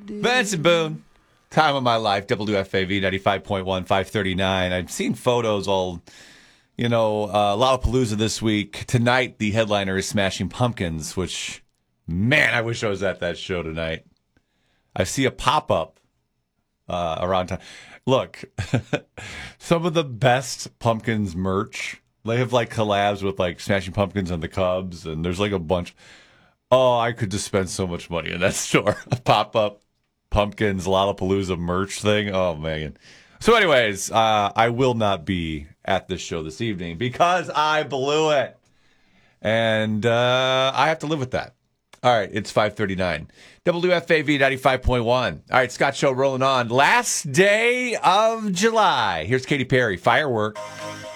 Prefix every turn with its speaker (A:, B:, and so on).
A: Vance and Boone. Time of my life, WFAV 95.1, 539. I've seen photos all, Lollapalooza this week. Tonight, the headliner is Smashing Pumpkins, which, man, I wish I was at that show tonight. I see a pop-up around time. Look, some of the best Pumpkins merch, they have like collabs with like Smashing Pumpkins and the Cubs, and there's like a bunch. Oh, I could just spend so much money in that store. A pop-up Pumpkins Lollapalooza merch thing. Oh, man. So anyways, I will not be at this show this evening because I blew it. And I have to live with that. All right, it's 5:39. WFAV 95.1. All right, Scott Show rolling on. Last day of July. Here's Katy Perry, Firework.